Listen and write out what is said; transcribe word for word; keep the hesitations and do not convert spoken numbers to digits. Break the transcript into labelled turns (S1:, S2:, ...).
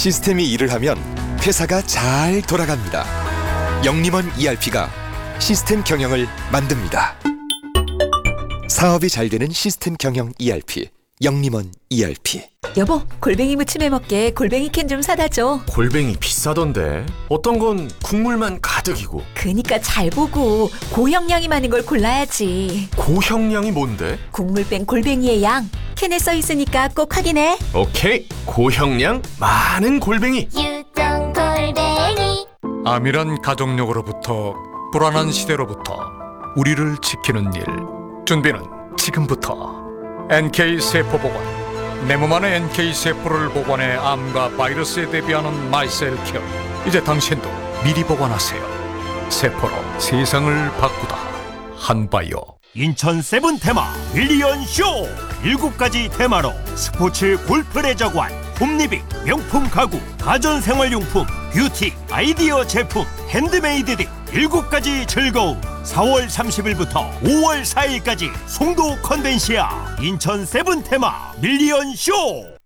S1: 시스템이 일을 하면 회사가 잘 돌아갑니다. 영림원 이알피가 시스템 경영을 만듭니다. 사업이 잘 되는 시스템 경영 이알피, 영림원 이알피.
S2: 여보, 골뱅이 무침해 먹게 골뱅이 캔 좀 사다 줘.
S3: 골뱅이 비싸던데. 어떤 건 국물만 가득이고.
S2: 그니까 잘 보고 고형량이 많은 걸 골라야지.
S3: 고형량이 뭔데?
S2: 국물 뺀 골뱅이의 양 캔에 써 있으니까 꼭 확인해.
S3: 오케이, 고형량 많은 골뱅이.
S4: 유정 골뱅이.
S5: 암이란 가족력으로부터 불안한 시대로부터 우리를 지키는 일. 준비는 지금부터. 엔케이 세포 보관. 내 몸 안의 엔케이 세포를 보관해 암과 바이러스에 대비하는 마이셀 케어. 이제 당신도 미리 보관하세요. 세포로 세상을 바꾸다. 한바이오.
S6: 인천 세븐 테마 밀리언 쇼! 일곱 가지 테마로 스포츠 골프 레저관, 홈리빙, 명품 가구, 가전생활용품, 뷰티, 아이디어 제품, 핸드메이드 등 일곱 가지 즐거움. 사월 삼십일부터 오월 사일까지 송도 컨벤시아 인천 세븐 테마 밀리언 쇼!